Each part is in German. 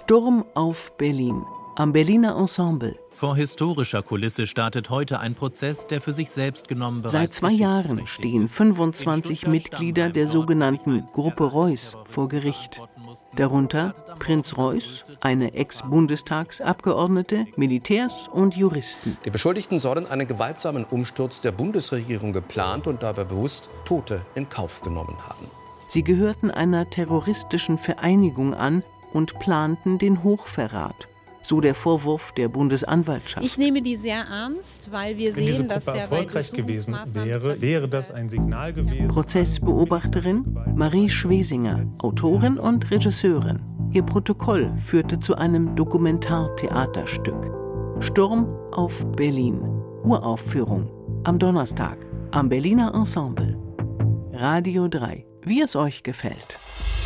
Sturm auf Berlin am Berliner Ensemble. Vor historischer Kulisse startet heute ein Prozess, der für sich selbst genommen bereits Seit 2 Jahren stehen 25 Mitglieder der sogenannten Gruppe Reuß vor Gericht. Darunter Prinz Reuß, eine Ex-Bundestagsabgeordnete, Militärs und Juristen. Die Beschuldigten sollen einen gewaltsamen Umsturz der Bundesregierung geplant und dabei bewusst Tote in Kauf genommen haben. Sie gehörten einer terroristischen Vereinigung an und planten den Hochverrat. So der Vorwurf der Bundesanwaltschaft. Ich nehme die sehr ernst, weil wir sehen, dass ja erfolgreich gewesen wäre das ein Signal gewesen. Prozessbeobachterin Marie Schwesinger, Autorin und Regisseurin. Ihr Protokoll führte zu einem Dokumentartheaterstück. Sturm auf Berlin. Uraufführung am Donnerstag am Berliner Ensemble. Radio 3. Wie es euch gefällt.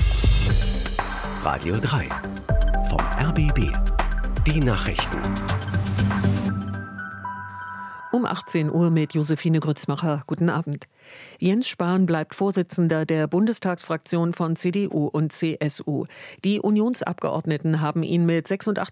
Radio 3 vom RBB. Die Nachrichten. Um 18 Uhr mit Josephine Grützmacher. Guten Abend. Jens Spahn bleibt Vorsitzender der Bundestagsfraktion von CDU und CSU. Die Unionsabgeordneten haben ihn mit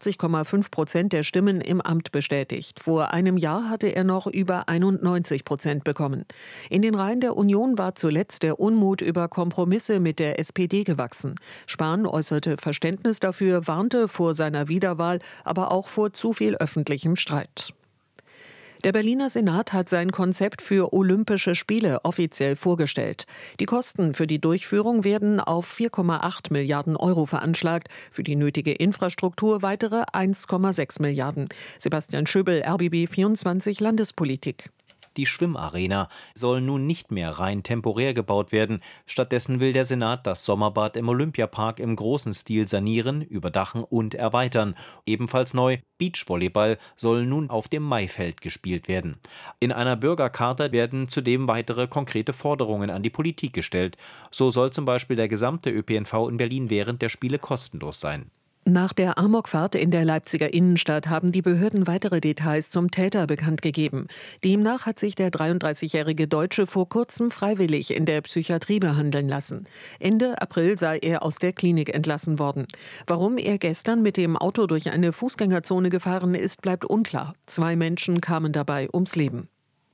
86,5% der Stimmen im Amt bestätigt. Vor einem Jahr hatte er noch über 91% bekommen. In den Reihen der Union war zuletzt der Unmut über Kompromisse mit der SPD gewachsen. Spahn äußerte Verständnis dafür, warnte vor seiner Wiederwahl, aber auch vor zu viel öffentlichem Streit. Der Berliner Senat hat sein Konzept für Olympische Spiele offiziell vorgestellt. Die Kosten für die Durchführung werden auf 4,8 Milliarden Euro veranschlagt, für die nötige Infrastruktur weitere 1,6 Milliarden. Sebastian Schöbel, RBB 24 Landespolitik. Die Schwimmarena soll nun nicht mehr rein temporär gebaut werden. Stattdessen will der Senat das Sommerbad im Olympiapark im großen Stil sanieren, überdachen und erweitern. Ebenfalls neu: Beachvolleyball soll nun auf dem Maifeld gespielt werden. In einer Bürgercharta werden zudem weitere konkrete Forderungen an die Politik gestellt. So soll zum Beispiel der gesamte ÖPNV in Berlin während der Spiele kostenlos sein. Nach der Amokfahrt in der Leipziger Innenstadt haben die Behörden weitere Details zum Täter bekannt gegeben. Demnach hat sich der 33-jährige Deutsche vor kurzem freiwillig in der Psychiatrie behandeln lassen. Ende April sei er aus der Klinik entlassen worden. Warum er gestern mit dem Auto durch eine Fußgängerzone gefahren ist, bleibt unklar. 2 Menschen kamen dabei ums Leben.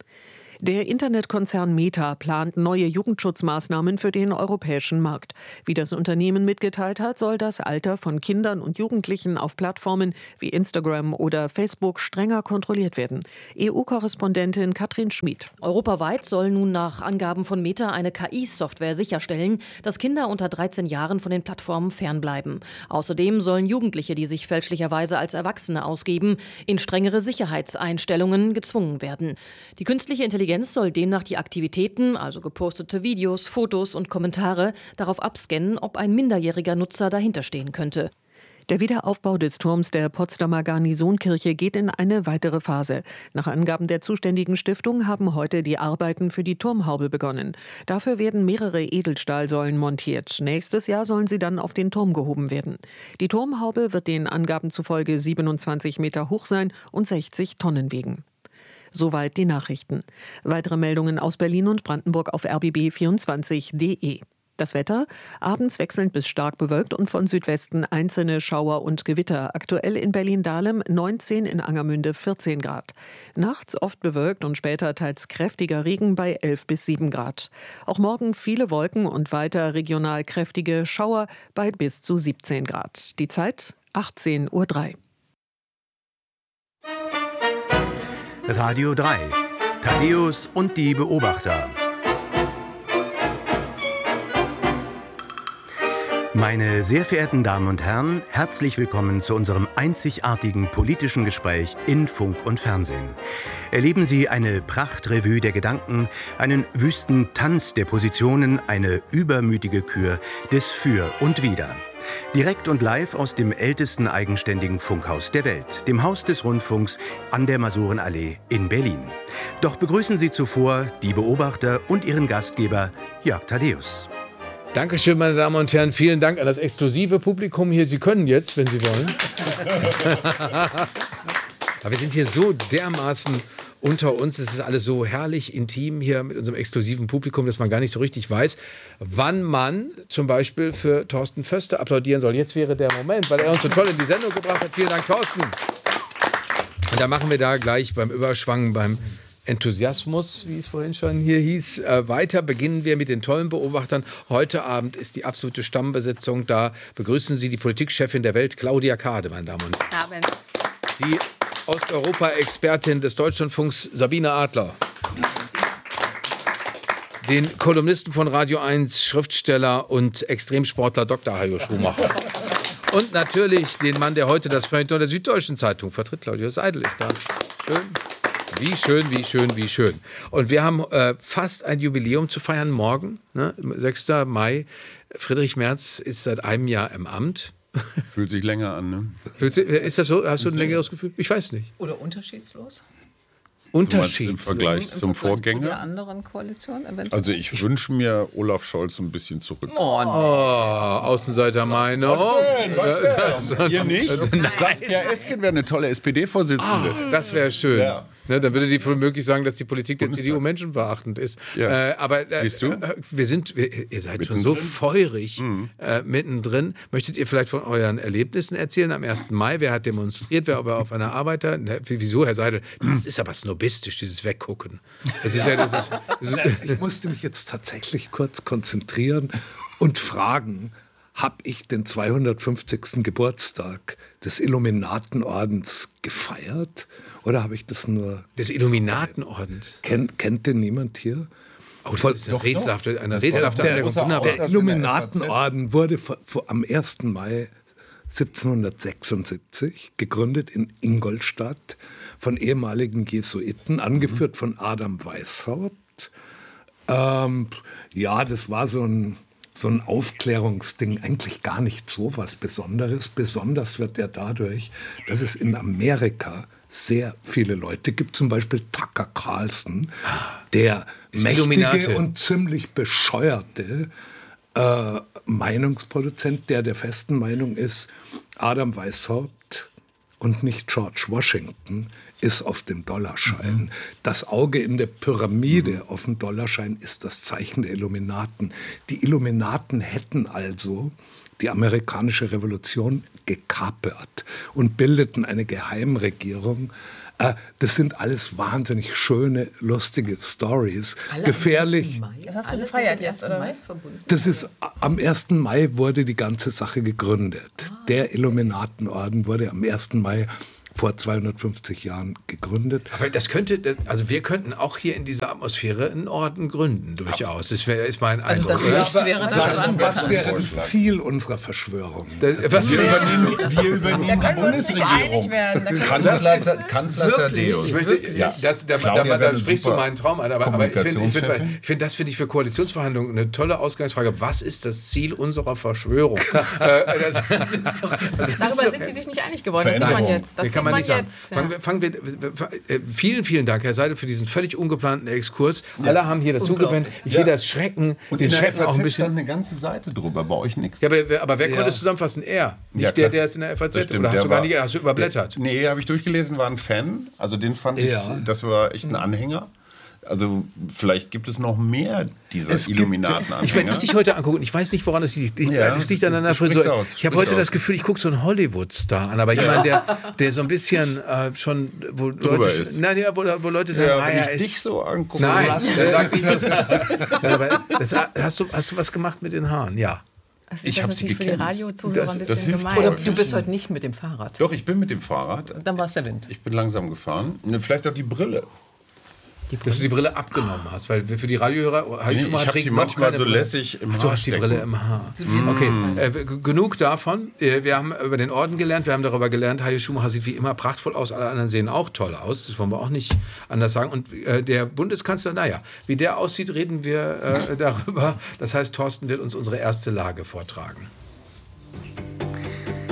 Der Internetkonzern Meta plant neue Jugendschutzmaßnahmen für den europäischen Markt. Wie das Unternehmen mitgeteilt hat, soll das Alter von Kindern und Jugendlichen auf Plattformen wie Instagram oder Facebook strenger kontrolliert werden. EU-Korrespondentin Katrin Schmid. Europaweit soll nun nach Angaben von Meta eine KI-Software sicherstellen, dass Kinder unter 13 Jahren von den Plattformen fernbleiben. Außerdem sollen Jugendliche, die sich fälschlicherweise als Erwachsene ausgeben, in strengere Sicherheitseinstellungen gezwungen werden. Die künstliche Intelligenz soll demnach die Aktivitäten, also gepostete Videos, Fotos und Kommentare, darauf abscannen, ob ein minderjähriger Nutzer dahinterstehen könnte. Der Wiederaufbau des Turms der Potsdamer Garnisonkirche geht in eine weitere Phase. Nach Angaben der zuständigen Stiftung haben heute die Arbeiten für die Turmhaube begonnen. Dafür werden mehrere Edelstahlsäulen montiert. Nächstes Jahr sollen sie dann auf den Turm gehoben werden. Die Turmhaube wird den Angaben zufolge 27 Meter hoch sein und 60 Tonnen wiegen. Soweit die Nachrichten. Weitere Meldungen aus Berlin und Brandenburg auf rbb24.de. Das Wetter: abends wechselnd bis stark bewölkt und von Südwesten einzelne Schauer und Gewitter. Aktuell in Berlin-Dahlem 19, in Angermünde 14 Grad. Nachts oft bewölkt und später teils kräftiger Regen bei 11 bis 7 Grad. Auch morgen viele Wolken und weiter regional kräftige Schauer bei bis zu 17 Grad. Die Zeit 18:03 Uhr. Radio 3. Thaddäus und die Beobachter. Meine sehr verehrten Damen und Herren, herzlich willkommen zu unserem einzigartigen politischen Gespräch in Funk und Fernsehen. Erleben Sie eine Prachtrevue der Gedanken, einen wüsten Tanz der Positionen, eine übermütige Kür des Für und Wider. Direkt und live aus dem ältesten eigenständigen Funkhaus der Welt, dem Haus des Rundfunks an der Masurenallee in Berlin. Doch begrüßen Sie zuvor die Beobachter und ihren Gastgeber Jörg Thaddäus. Dankeschön, meine Damen und Herren. Vielen Dank an das exklusive Publikum hier. Sie können jetzt, wenn Sie wollen. Aber wir sind hier so dermaßen unter uns. Es ist alles so herrlich intim hier mit unserem exklusiven Publikum, dass man gar nicht so richtig weiß, wann man zum Beispiel für Thorsten Föster applaudieren soll. Jetzt wäre der Moment, weil er uns so toll in die Sendung gebracht hat. Vielen Dank, Thorsten. Und da machen wir da gleich beim Überschwang, beim Enthusiasmus, wie es vorhin schon hier hieß, weiter. Beginnen wir mit den tollen Beobachtern. Heute Abend ist die absolute Stammbesetzung da. Begrüßen Sie die Politikchefin der Welt, Claudia Kade, meine Damen und Herren. Die Osteuropa-Expertin des Deutschlandfunks, Sabine Adler. Den Kolumnisten von Radio 1, Schriftsteller und Extremsportler Dr. Hajo Schumacher. Und natürlich den Mann, der heute das Feuilleton der Süddeutschen Zeitung vertritt, Claudius Seidel ist da. Schön. Wie schön, wie schön, wie schön. Und wir haben fast ein Jubiläum zu feiern morgen, ne? 6. Mai. Friedrich Merz ist seit einem Jahr im Amt. Fühlt sich länger an, ne? Ist das so? Hast du ein längeres Gefühl? Ich weiß nicht. Oder unterschiedslos? Im Vergleich zum Vorgänger? Zu der anderen Koalition eventuell? Also ich wünsche mir Olaf Scholz ein bisschen zurück. Außenseiter-Meinung. Was denn? Ihr nicht? Saskia Esken wäre eine tolle SPD-Vorsitzende. Das wäre schön. Ja. Ne, dann würde die womöglich sagen, dass die Politik der CDU menschenverachtend ist. Ja. Aber siehst du? Ihr seid schon so feurig mittendrin. Möchtet ihr vielleicht von euren Erlebnissen erzählen am 1. Mai? Wer hat demonstriert? Wer war auf einer Arbeiter? Ne, wieso, Herr Seidel? Das ist aber snobistisch, dieses Weggucken. Das ist ich musste mich jetzt tatsächlich kurz konzentrieren und fragen, habe ich den 250. Geburtstag des Illuminatenordens gefeiert? Oder habe ich das nur... Des Illuminatenordens? Kennt den niemand hier? Oh, das ist eine rätselhafte Anmerkung. Der Illuminatenorden wurde am 1. Mai 1776 gegründet in Ingolstadt von ehemaligen Jesuiten, angeführt von Adam Weishaupt. Das war so ein Aufklärungsding, eigentlich gar nicht so was Besonderes. Besonders wird er dadurch, dass es in Amerika sehr viele Leute gibt, zum Beispiel Tucker Carlson, der mächtige und ziemlich bescheuerte Meinungsproduzent, der festen Meinung ist, Adam Weishaupt und nicht George Washington ist auf dem Dollarschein. Das Auge in der Pyramide auf dem Dollarschein ist das Zeichen der Illuminaten. Die Illuminaten hätten also die amerikanische Revolution gekapert und bildeten eine Geheimregierung. Das sind alles wahnsinnig schöne, lustige Stories. Gefährlich. Das hast du gefeiert jetzt, oder? Das ist, am 1. Mai wurde die ganze Sache gegründet. Der Illuminatenorden wurde am 1. Mai vor 250 Jahren gegründet. Aber wir könnten auch hier in dieser Atmosphäre einen Orden gründen, durchaus. Das ist mein Eindruck. Was wäre das Ziel unserer Verschwörung? Wir übernehmen die Bundesregierung. Kanzler Thaddeus. Da sprichst du meinen Traum an. Aber ich finde, das finde ich für Koalitionsverhandlungen eine tolle Ausgangsfrage. Was ist das Ziel unserer Verschwörung? Darüber sind die sich nicht einig geworden. Das sieht man jetzt. Kann man nicht sagen. Vielen Dank, Herr Seidel, für diesen völlig ungeplanten Exkurs. Alle haben hier das zugewendet. Ich sehe das Schrecken. Und den Schrecken auch ein bisschen. Stand eine ganze Seite drüber, bei euch nichts. Ja, aber wer konnte es zusammenfassen? Er. Nicht der ist in der FAZ. Oder hast du überblättert? Nee, habe ich durchgelesen, war ein Fan. Also den fand ich, das war echt ein Anhänger. Also vielleicht gibt es noch mehr dieser Illuminaten-Anhänger. Ich werde dich heute angucken. Ich weiß nicht, woran es liegt. Es liegt an deiner Frisur. Ich habe heute das Gefühl, ich gucke so einen Hollywood-Star an. Aber jemand, der so ein bisschen schon, wo Leute sagen, wenn ich dich so angucke. Nein, dann sag ich das. Aber hast du was gemacht mit den Haaren? Ja. Ich habe sie gekämmt. Für die Radiozuhörer ein bisschen gemein. Oder du bist heute nicht mit dem Fahrrad. Doch, ich bin mit dem Fahrrad. Dann war es der Wind. Ich bin langsam gefahren. Vielleicht auch die Brille. Dass du die Brille abgenommen hast, weil für die Radiohörer ich habe die manchmal so lässig im Haar. Du hast die Brille im Haar. Okay, genug davon. Wir haben über den Orden gelernt, wir haben darüber gelernt, Hajo Schumacher sieht wie immer prachtvoll aus, alle anderen sehen auch toll aus, das wollen wir auch nicht anders sagen. Und der Bundeskanzler, wie der aussieht, reden wir darüber. Das heißt, Thorsten wird uns unsere erste Lage vortragen.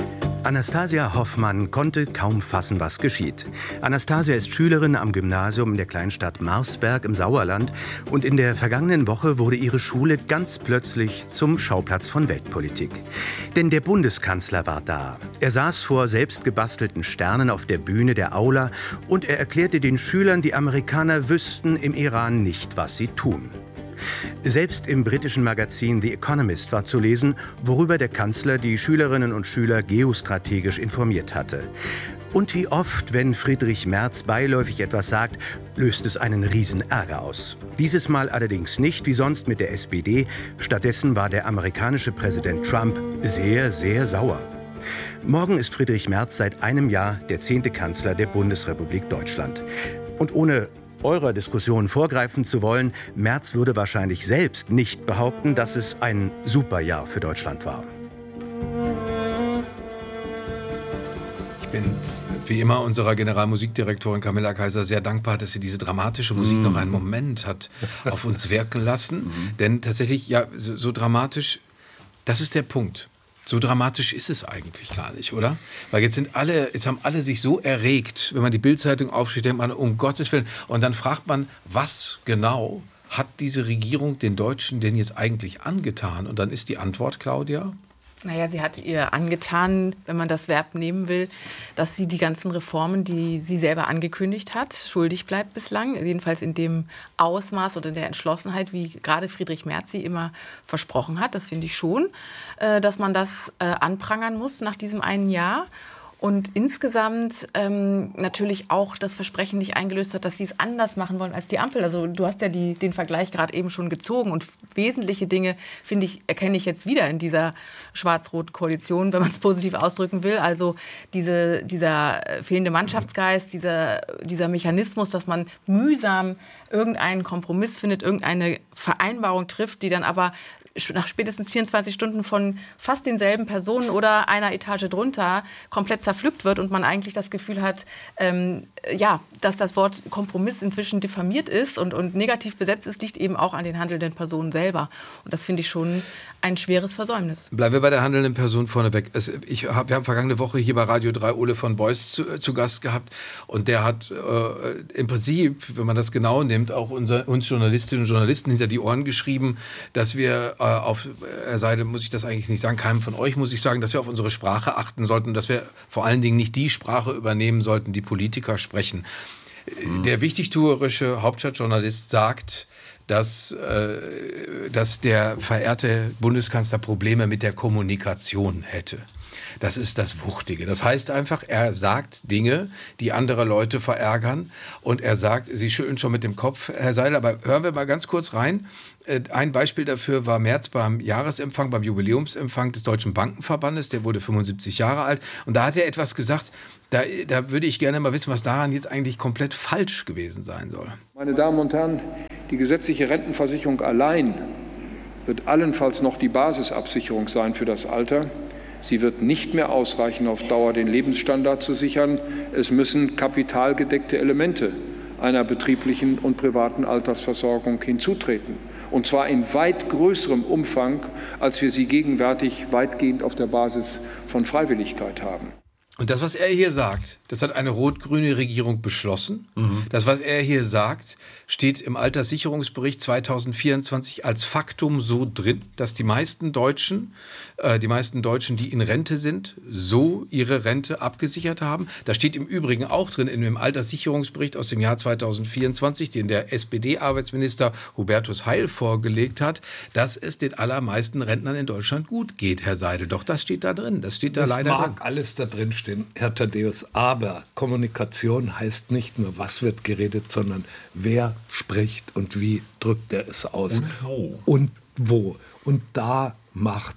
Anastasia Hoffmann konnte kaum fassen, was geschieht. Anastasia ist Schülerin am Gymnasium in der Kleinstadt Marsberg im Sauerland und in der vergangenen Woche wurde ihre Schule ganz plötzlich zum Schauplatz von Weltpolitik. Denn der Bundeskanzler war da. Er saß vor selbst gebastelten Sternen auf der Bühne der Aula und er erklärte den Schülern, die Amerikaner wüssten im Iran nicht, was sie tun. Selbst im britischen Magazin The Economist war zu lesen, worüber der Kanzler die Schülerinnen und Schüler geostrategisch informiert hatte. Und wie oft, wenn Friedrich Merz beiläufig etwas sagt, löst es einen Riesenärger aus. Dieses Mal allerdings nicht wie sonst mit der SPD. Stattdessen war der amerikanische Präsident Trump sehr, sehr sauer. Morgen ist Friedrich Merz seit einem Jahr der 10. Kanzler der Bundesrepublik Deutschland. Und ohne eurer Diskussion vorgreifen zu wollen, Merz würde wahrscheinlich selbst nicht behaupten, dass es ein super Jahr für Deutschland war. Ich bin wie immer unserer Generalmusikdirektorin Camilla Kaiser sehr dankbar, dass sie diese dramatische Musik noch einen Moment hat auf uns wirken lassen. Denn tatsächlich, ja, so dramatisch, das ist der Punkt. So dramatisch ist es eigentlich gar nicht, oder? Weil jetzt haben alle sich so erregt, wenn man die Bild-Zeitung aufschlägt, denkt man, um Gottes Willen. Und dann fragt man, was genau hat diese Regierung den Deutschen denn jetzt eigentlich angetan? Und dann ist die Antwort, Claudia? Naja, sie hat ihr angetan, wenn man das Verb nehmen will, dass sie die ganzen Reformen, die sie selber angekündigt hat, schuldig bleibt bislang. Jedenfalls in dem Ausmaß oder in der Entschlossenheit, wie gerade Friedrich Merz sie immer versprochen hat. Das finde ich schon, dass man das anprangern muss nach diesem einen Jahr. Und insgesamt natürlich auch das Versprechen nicht eingelöst hat, dass sie es anders machen wollen als die Ampel. Also du hast ja den Vergleich gerade eben schon gezogen. Und wesentliche Dinge, finde ich, erkenne ich jetzt wieder in dieser schwarz-roten Koalition, wenn man es positiv ausdrücken will. Also dieser fehlende Mannschaftsgeist, dieser Mechanismus, dass man mühsam irgendeinen Kompromiss findet, irgendeine Vereinbarung trifft, die dann aber nach spätestens 24 Stunden von fast denselben Personen oder einer Etage drunter komplett zerpflückt wird und man eigentlich das Gefühl hat, dass das Wort Kompromiss inzwischen diffamiert ist und negativ besetzt ist, liegt eben auch an den handelnden Personen selber. Und das finde ich schon ein schweres Versäumnis. Bleiben wir bei der handelnden Person vorneweg. Wir haben vergangene Woche hier bei Radio 3 Ole von Beuys zu Gast gehabt und der hat im Prinzip, wenn man das genau nimmt, auch uns Journalistinnen und Journalisten hinter die Ohren geschrieben, dass wir auf Seite, muss ich das eigentlich nicht sagen, keinem von euch muss ich sagen, dass wir auf unsere Sprache achten sollten, dass wir vor allen Dingen nicht die Sprache übernehmen sollten, die Politiker sprechen. Der wichtigtuerische Hauptstadtjournalist sagt, dass der verehrte Bundeskanzler Probleme mit der Kommunikation hätte. Das ist das Wuchtige. Das heißt einfach, er sagt Dinge, die andere Leute verärgern. Und er sagt, Sie schütteln schon mit dem Kopf, Herr Seiler, aber hören wir mal ganz kurz rein. Ein Beispiel dafür war Merz beim Jahresempfang, beim Jubiläumsempfang des Deutschen Bankenverbandes. Der wurde 75 Jahre alt. Und da hat er etwas gesagt, da würde ich gerne mal wissen, was daran jetzt eigentlich komplett falsch gewesen sein soll. Meine Damen und Herren, die gesetzliche Rentenversicherung allein wird allenfalls noch die Basisabsicherung sein für das Alter. Sie wird nicht mehr ausreichen, auf Dauer den Lebensstandard zu sichern. Es müssen kapitalgedeckte Elemente einer betrieblichen und privaten Altersversorgung hinzutreten. Und zwar in weit größerem Umfang, als wir sie gegenwärtig weitgehend auf der Basis von Freiwilligkeit haben. Und das, was er hier sagt, das hat eine rot-grüne Regierung beschlossen. Das, was er hier sagt, steht im Alterssicherungsbericht 2024 als Faktum so drin, dass die meisten Deutschen, die in Rente sind, so ihre Rente abgesichert haben. Da steht im Übrigen auch drin in dem Alterssicherungsbericht aus dem Jahr 2024, den der SPD-Arbeitsminister Hubertus Heil vorgelegt hat, dass es den allermeisten Rentnern in Deutschland gut geht, Herr Seidel. Doch das steht da drin. Das steht da leider drin. Das mag alles da drin stehen, Herr Thaddäus, aber Kommunikation heißt nicht nur, was wird geredet, sondern wer spricht und wie drückt er es aus. Und wo. Und da macht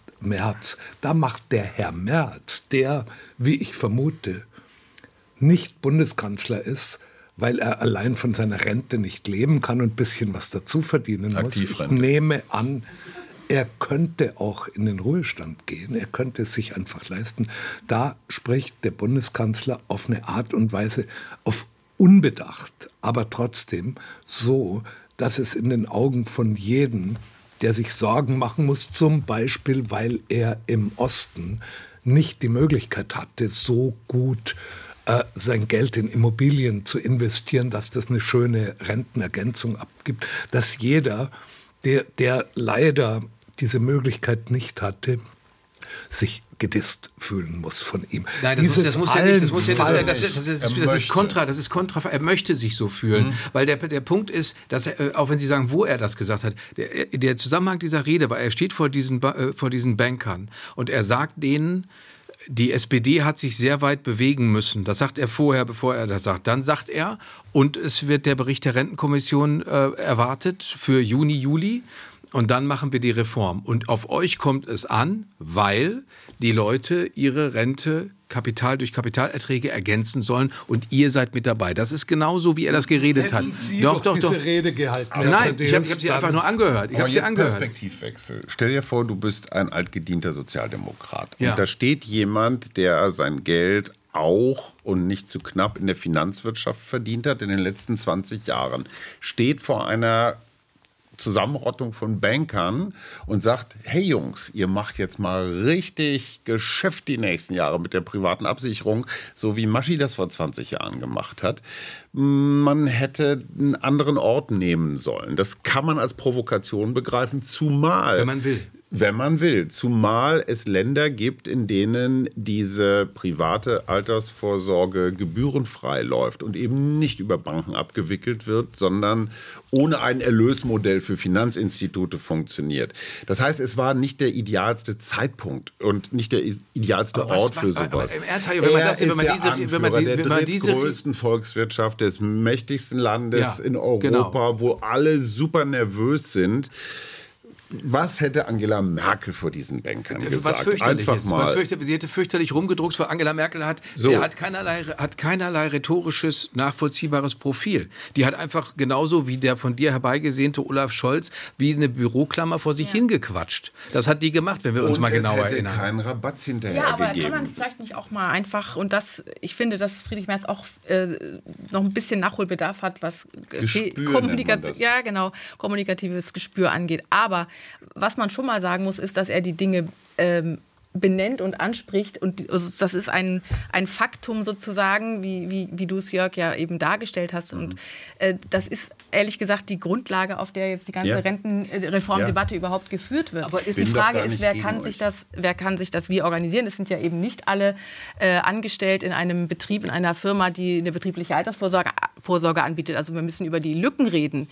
der Herr Merz, der, wie ich vermute, nicht Bundeskanzler ist, weil er allein von seiner Rente nicht leben kann und ein bisschen was dazu verdienen muss. Ich nehme an, er könnte auch in den Ruhestand gehen, er könnte es sich einfach leisten. Da spricht der Bundeskanzler auf eine Art und Weise, auf unbedacht, aber trotzdem so, dass es in den Augen von jedem, der sich Sorgen machen muss, zum Beispiel, weil er im Osten nicht die Möglichkeit hatte, so gut sein Geld in Immobilien zu investieren, dass das eine schöne Rentenergänzung abgibt, dass jeder, der leider diese Möglichkeit nicht hatte, sich gedisst fühlen muss von ihm. Nein, das ist kontra. Er möchte sich so fühlen, weil der Punkt ist, dass er, auch wenn Sie sagen, wo er das gesagt hat, der Zusammenhang dieser Rede war, er steht vor diesen Bankern und er sagt denen, die SPD hat sich sehr weit bewegen müssen. Das sagt er vorher, bevor er das sagt. Dann sagt er, und es wird der Bericht der Rentenkommission erwartet für Juni, Juli. Und dann machen wir die Reform. Und auf euch kommt es an, weil die Leute ihre Rente Kapital durch Kapitalerträge ergänzen sollen und ihr seid mit dabei. Das ist genauso, wie er das geredet hat. Sie doch diese Rede gehalten. Nein, ich habe sie einfach nur angehört. Perspektivwechsel. Stell dir vor, du bist ein altgedienter Sozialdemokrat. Ja. Und da steht jemand, der sein Geld auch und nicht zu knapp in der Finanzwirtschaft verdient hat in den letzten 20 Jahren. Steht vor einer Zusammenrottung von Bankern und sagt, hey Jungs, ihr macht jetzt mal richtig Geschäft die nächsten Jahre mit der privaten Absicherung, so wie Maschi das vor 20 Jahren gemacht hat. Man hätte einen anderen Ort nehmen sollen. Das kann man als Provokation begreifen, zumal wenn man will. Zumal es Länder gibt, in denen diese private Altersvorsorge gebührenfrei läuft und eben nicht über Banken abgewickelt wird, sondern ohne ein Erlösmodell für Finanzinstitute funktioniert. Das heißt, es war nicht der idealste Zeitpunkt und nicht der idealste Ort für sowas. Im Ernst, wenn man der drittgrößten Volkswirtschaft des mächtigsten Landes in Europa, wo alle super nervös sind. Was hätte Angela Merkel vor diesen Bankern gesagt? Was fürchterlich ist. Sie hätte fürchterlich rumgedruckst, weil Angela Merkel hat keinerlei rhetorisches, nachvollziehbares Profil. Die hat einfach genauso wie der von dir herbeigesehnte Olaf Scholz wie eine Büroklammer vor sich hingequatscht. Das hat die gemacht, wenn wir uns mal genauer erinnern. Es hätte keinen Rabatz hinterher aber gegeben. Kann man vielleicht nicht auch mal einfach, und ich finde, dass Friedrich Merz auch noch ein bisschen Nachholbedarf hat, was kommunikatives Gespür angeht. Aber was man schon mal sagen muss, ist, dass er die Dinge benennt und anspricht. Und das ist ein Faktum sozusagen, wie du es, Jörg, ja eben dargestellt hast. Und das ist ehrlich gesagt die Grundlage, auf der jetzt die ganze Rentenreformdebatte überhaupt geführt wird. Aber die Frage ist, wer kann sich das wie organisieren? Es sind ja eben nicht alle angestellt in einem Betrieb, in einer Firma, die eine betriebliche Altersvorsorge anbietet. Also wir müssen über die Lücken reden,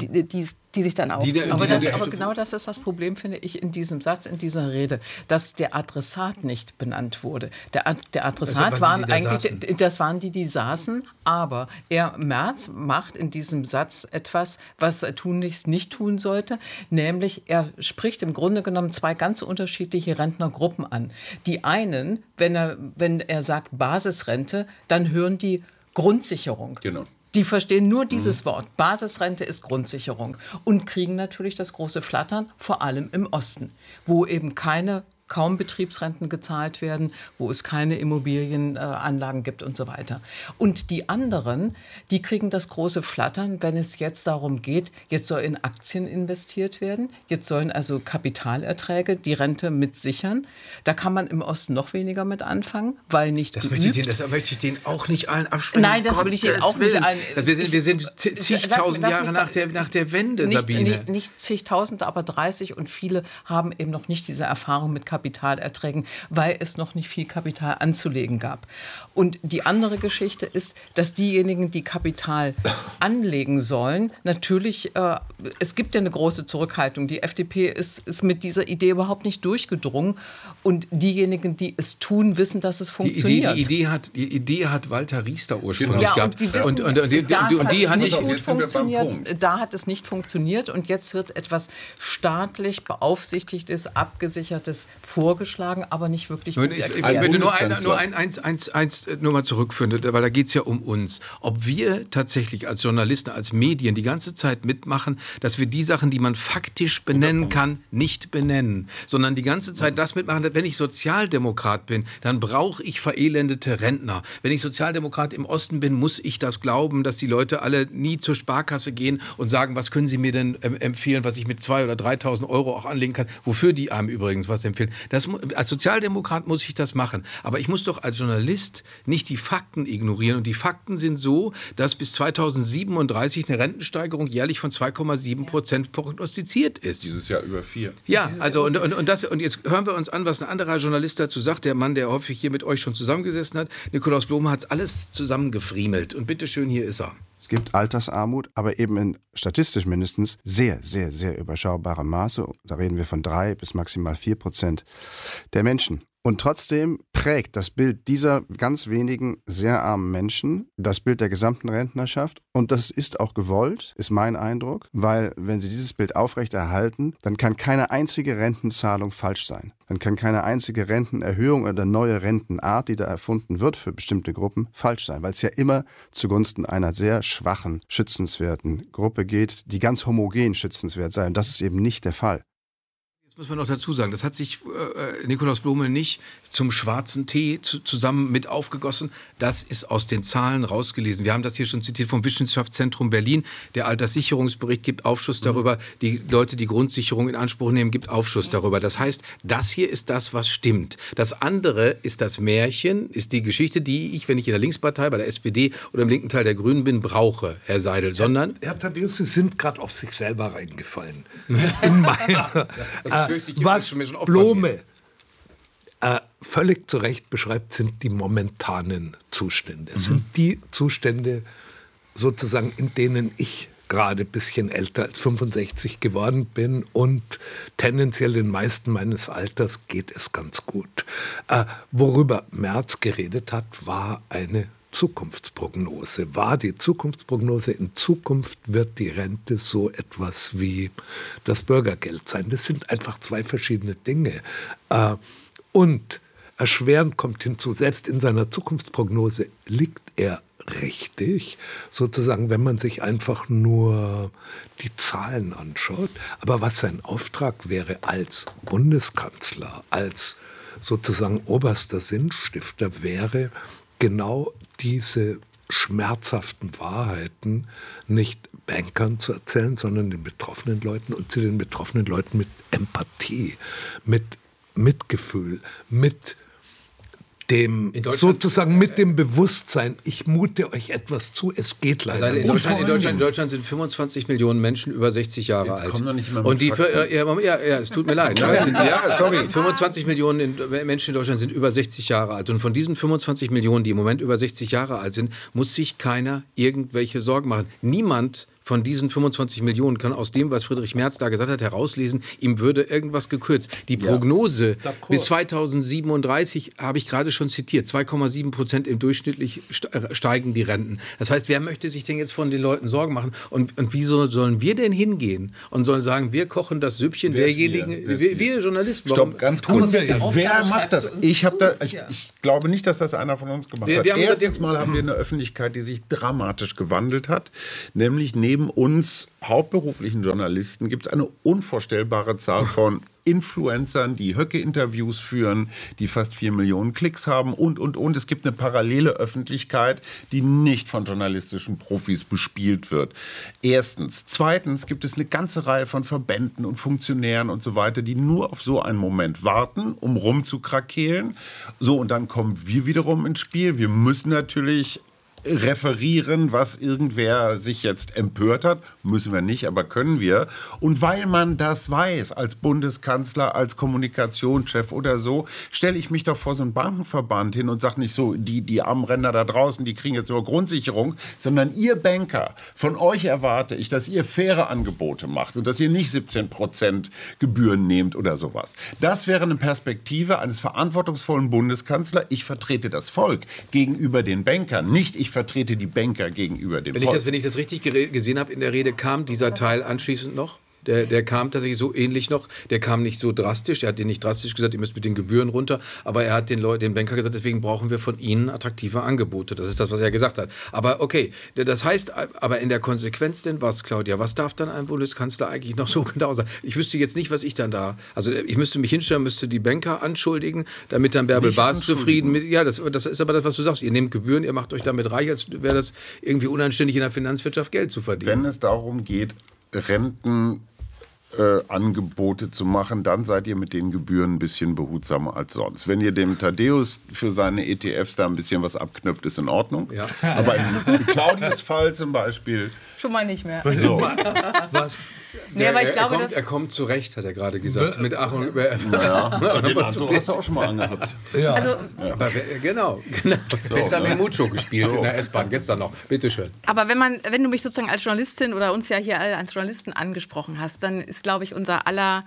die sich dann auch... Aber genau das ist das Problem, finde ich, in diesem Satz, in dieser Rede, dass der Adressat nicht benannt wurde. Der Adressat das waren die saßen, aber Merz macht in diesem Satz etwas, was tunlichst nicht tun sollte, nämlich er spricht im Grunde genommen zwei ganz unterschiedliche Rentnergruppen an. Die einen, wenn er sagt Basisrente, dann hören die Grundsicherung. Genau. Die verstehen nur dieses Wort. Basisrente ist Grundsicherung und kriegen natürlich das große Flattern, vor allem im Osten, wo eben kaum Betriebsrenten gezahlt werden, wo es keine Immobilienanlagen gibt und so weiter. Und die anderen, die kriegen das große Flattern, wenn es jetzt darum geht, jetzt soll in Aktien investiert werden, jetzt sollen also Kapitalerträge die Rente mit sichern. Da kann man im Osten noch weniger mit anfangen, weil nicht das möchte ich denen auch nicht allen absprechen. Nein, das will ich Ihnen auch nicht allen. Wir sind zigtausend Jahre nach der Wende, Sabine. Nicht zigtausend, aber 30 und viele haben eben noch nicht diese Erfahrung mit Kapitalerträgen, weil es noch nicht viel Kapital anzulegen gab. Und die andere Geschichte ist, dass diejenigen, die Kapital anlegen sollen, natürlich, es gibt ja eine große Zurückhaltung. Die FDP ist mit dieser Idee überhaupt nicht durchgedrungen. Und diejenigen, die es tun, wissen, dass es funktioniert. Die Idee hat Walter Riester ursprünglich gehabt. Und die wissen, die hat nicht gut funktioniert. Da hat es nicht funktioniert. Und jetzt wird etwas staatlich beaufsichtigtes, abgesichertes vorgeschlagen, aber nicht wirklich gut erklärt. Ich möchte nur mal zurückführen, weil da geht es ja um uns. Ob wir tatsächlich als Journalisten, als Medien die ganze Zeit mitmachen, dass wir die Sachen, die man faktisch benennen kann, nicht benennen, sondern die ganze Zeit das mitmachen. Wenn ich Sozialdemokrat bin, dann brauche ich verelendete Rentner. Wenn ich Sozialdemokrat im Osten bin, muss ich das glauben, dass die Leute alle nie zur Sparkasse gehen und sagen, was können Sie mir denn empfehlen, was ich mit 2.000 oder 3.000 € auch anlegen kann, wofür die einem übrigens was empfehlen. Als Sozialdemokrat muss ich das machen. Aber ich muss doch als Journalist nicht die Fakten ignorieren. Und die Fakten sind so, dass bis 2037 eine Rentensteigerung jährlich von 2,7% prognostiziert ist. Dieses Jahr über 4. Ja, also und jetzt hören wir uns an, was ein anderer Journalist dazu sagt. Der Mann, der häufig hier mit euch schon zusammengesessen hat. Nikolaus Blome hat es alles zusammengefriemelt. Und bitteschön, hier ist er. Es gibt Altersarmut, aber eben in statistisch mindestens sehr, sehr, sehr überschaubarem Maße. Da reden wir von 3 bis maximal 4% der Menschen. Und trotzdem prägt das Bild dieser ganz wenigen sehr armen Menschen das Bild der gesamten Rentnerschaft. Und das ist auch gewollt, ist mein Eindruck, weil wenn sie dieses Bild aufrechterhalten, dann kann keine einzige Rentenzahlung falsch sein. Dann kann keine einzige Rentenerhöhung oder neue Rentenart, die da erfunden wird für bestimmte Gruppen, falsch sein. Weil es ja immer zugunsten einer sehr schwachen, schützenswerten Gruppe geht, die ganz homogen schützenswert sei. Und das ist eben nicht der Fall. Muss man noch dazu sagen, das hat sich Nikolaus Blome nicht zum schwarzen Tee zusammen mit aufgegossen. Das ist aus den Zahlen rausgelesen. Wir haben das hier schon zitiert vom Wissenschaftszentrum Berlin. Der Alterssicherungsbericht gibt Aufschluss darüber. Die Leute, die Grundsicherung in Anspruch nehmen, gibt Aufschluss darüber. Das heißt, das hier ist das, was stimmt. Das andere ist das Märchen, ist die Geschichte, die ich, wenn ich in der Linkspartei, bei der SPD oder im linken Teil der Grünen bin, brauche, Herr Seidel. Sondern Herr Thaddäus, Sie sind gerade auf sich selber reingefallen. In meiner... Was Blome völlig zu Recht beschreibt, sind die momentanen Zustände. Es sind die Zustände sozusagen, in denen ich gerade ein bisschen älter als 65 geworden bin und tendenziell den meisten meines Alters geht es ganz gut. Worüber Merz geredet hat, war eine Zukunftsprognose. War die Zukunftsprognose, in Zukunft wird die Rente so etwas wie das Bürgergeld sein. Das sind einfach zwei verschiedene Dinge. Und erschwerend kommt hinzu, selbst in seiner Zukunftsprognose liegt er richtig, sozusagen, wenn man sich einfach nur die Zahlen anschaut. Aber was sein Auftrag wäre als Bundeskanzler, als sozusagen oberster Sinnstifter, wäre genau diese schmerzhaften Wahrheiten nicht Bankern zu erzählen, sondern den betroffenen Leuten und zu den betroffenen Leuten mit Empathie, mit Mitgefühl, mit dem sozusagen mit dem Bewusstsein, ich mute euch etwas zu, es geht leider. Also in Deutschland sind 25 Millionen Menschen über 60 Jahre alt. Kommen doch nicht immer und es tut mir leid. 25 Millionen Menschen in Deutschland sind über 60 Jahre alt. Und von diesen 25 Millionen, die im Moment über 60 Jahre alt sind, muss sich keiner irgendwelche Sorgen machen. Niemand von diesen 25 Millionen kann aus dem, was Friedrich Merz da gesagt hat, herauslesen, ihm würde irgendwas gekürzt. Die Prognose bis 2037 habe ich gerade schon zitiert, 2,7% im Durchschnittlich steigen die Renten. Das heißt, wer möchte sich denn jetzt von den Leuten Sorgen machen? Und wieso sollen wir denn hingehen und sollen sagen, wir kochen das Süppchen derjenigen, wir Journalisten. Stopp, ganz kurz. Wer macht das? Ich glaube nicht, dass das einer von uns gemacht hat. Erstens mal haben wir eine Öffentlichkeit, die sich dramatisch gewandelt hat, nämlich neben uns hauptberuflichen Journalisten gibt es eine unvorstellbare Zahl von Influencern, die Höcke-Interviews führen, die fast 4 Millionen Klicks haben und. Es gibt eine parallele Öffentlichkeit, die nicht von journalistischen Profis bespielt wird. Erstens. Zweitens gibt es eine ganze Reihe von Verbänden und Funktionären und so weiter, die nur auf so einen Moment warten, um rumzukrakeelen. So, und dann kommen wir wiederum ins Spiel. Wir müssen natürlich referieren, was irgendwer sich jetzt empört hat. Müssen wir nicht, aber können wir. Und weil man das weiß, als Bundeskanzler, als Kommunikationschef oder so, stelle ich mich doch vor so einen Bankenverband hin und sage nicht so, die armen Ränder da draußen, die kriegen jetzt nur Grundsicherung, sondern ihr Banker, von euch erwarte ich, dass ihr faire Angebote macht und dass ihr nicht 17% Gebühren nehmt oder sowas. Das wäre eine Perspektive eines verantwortungsvollen Bundeskanzlers. Ich vertrete das Volk gegenüber den Bankern, nicht ich vertrete die Banker gegenüber dem Volk. Wenn ich das richtig gesehen habe in der Rede, kam dieser Teil anschließend noch? Der kam tatsächlich so ähnlich noch. Der kam nicht so drastisch. Er hat den nicht drastisch gesagt, ihr müsst mit den Gebühren runter. Aber er hat den Banker gesagt, deswegen brauchen wir von Ihnen attraktive Angebote. Das ist das, was er gesagt hat. Aber okay, das heißt, aber in der Konsequenz denn was, Claudia? Was darf dann ein Bundeskanzler eigentlich noch so genau sagen? Ich wüsste jetzt nicht, was ich dann da... Also ich müsste mich hinstellen, müsste die Banker anschuldigen, damit dann Bärbel Baas zufrieden mit... Ja, das ist aber das, was du sagst. Ihr nehmt Gebühren, ihr macht euch damit reich, als wäre das irgendwie unanständig in der Finanzwirtschaft Geld zu verdienen. Wenn es darum geht, Renten Angebote zu machen, dann seid ihr mit den Gebühren ein bisschen behutsamer als sonst. Wenn ihr dem Thaddäus für seine ETFs da ein bisschen was abknüpft, ist in Ordnung. Ja. Aber in Claudius Fall zum Beispiel... Schon mal nicht mehr. So. Was? Aber ich glaube, er kommt zurecht, hat er gerade gesagt. Mit Ach und so hast du auch schon mal angehabt. Ja. Also, aber genau. So, Besser mit Mucho gespielt in der S-Bahn gestern noch. Bitteschön. Aber wenn du mich sozusagen als Journalistin oder uns ja hier alle als Journalisten angesprochen hast, dann ist, glaube ich, unser aller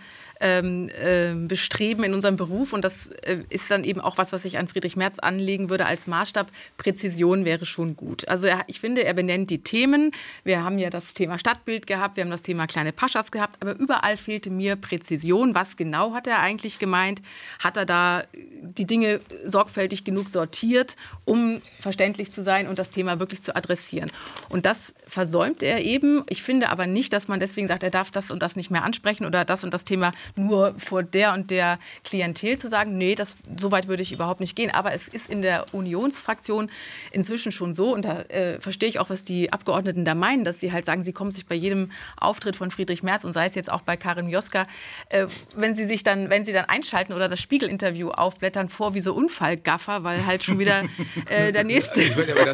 Bestreben in unserem Beruf, und das ist dann eben auch was ich an Friedrich Merz anlegen würde als Maßstab, Präzision wäre schon gut. Also ich finde, er benennt die Themen. Wir haben ja das Thema Stadtbild gehabt, wir haben das Thema kleine Paschas gehabt, aber überall fehlte mir Präzision. Was genau hat er eigentlich gemeint? Hat er da die Dinge sorgfältig genug sortiert, um verständlich zu sein und das Thema wirklich zu adressieren? Und das versäumt er eben. Ich finde aber nicht, dass man deswegen sagt, er darf das und das nicht mehr ansprechen oder das und das Thema nur vor der und der Klientel zu sagen. Nee, so weit würde ich überhaupt nicht gehen. Aber es ist in der Unionsfraktion inzwischen schon so, und da verstehe ich auch, was die Abgeordneten da meinen, dass sie halt sagen, sie kommen sich bei jedem Auftritt von Friedrich Merz und sei es jetzt auch bei Karin Mioska, wenn sie dann einschalten oder das Spiegel-Interview aufblättern, vor wie so Unfallgaffer, weil halt schon wieder der nächste